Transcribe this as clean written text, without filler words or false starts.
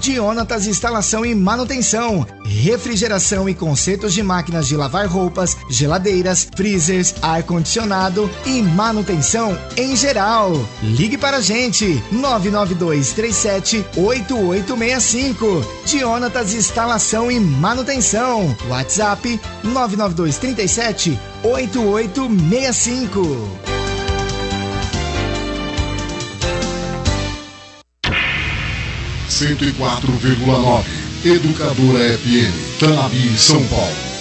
Dionatas Instalação e Manutenção, refrigeração e consertos de máquinas de lavar roupas, geladeiras, freezers, ar-condicionado e manutenção em geral. Ligue para a gente, 99237-8865. Dionatas Instalação e Manutenção. WhatsApp 99237-8865. 104,9 Educadora FM, Tanabi, São Paulo.